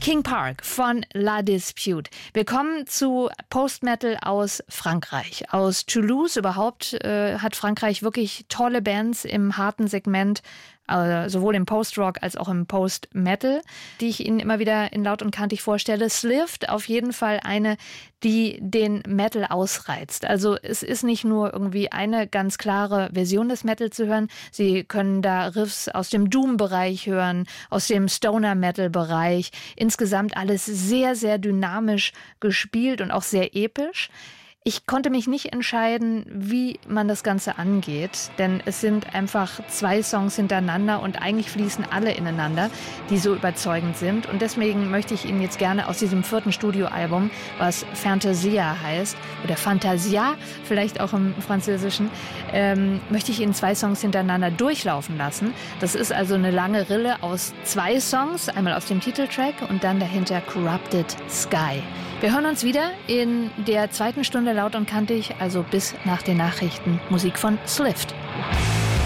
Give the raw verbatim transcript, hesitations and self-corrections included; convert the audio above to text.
King Park von La Dispute. Wir kommen zu Post-Metal aus Frankreich. Aus Toulouse überhaupt äh, hat Frankreich wirklich tolle Bands im harten Segment, äh, sowohl im Post-Rock als auch im Post-Metal, die ich Ihnen immer wieder in Laut und Kantig vorstelle. Slift auf jeden Fall eine, die den Metal ausreizt. Also es ist nicht nur irgendwie eine ganz klare Version des Metal zu hören. Sie können da Riffs aus dem Doom-Bereich hören, aus dem Stoner-Metal-Bereich. Insgesamt alles sehr, sehr dynamisch gespielt und auch sehr episch. Ich konnte mich nicht entscheiden, wie man das Ganze angeht, denn es sind einfach zwei Songs hintereinander und eigentlich fließen alle ineinander, die so überzeugend sind. Und deswegen möchte ich Ihnen jetzt gerne aus diesem vierten Studioalbum, was Fantasia heißt, oder Fantasia, vielleicht auch im Französischen, ähm, möchte ich Ihnen zwei Songs hintereinander durchlaufen lassen. Das ist also eine lange Rille aus zwei Songs, einmal aus dem Titeltrack und dann dahinter Corrupted Sky. Wir hören uns wieder in der zweiten Stunde Laut und Kantig, also bis nach den Nachrichten. Musik von Slift.